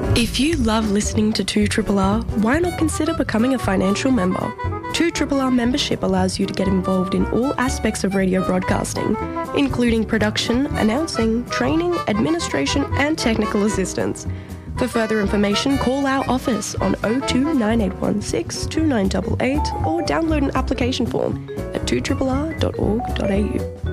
If you love listening to 2RRR, why not consider becoming a financial member? 2RRR membership allows you to get involved in all aspects of radio broadcasting, including production, announcing, training, administration and technical assistance. For further information, call our office on 02 9816 2988 or download an application form at 2RRR.org.au.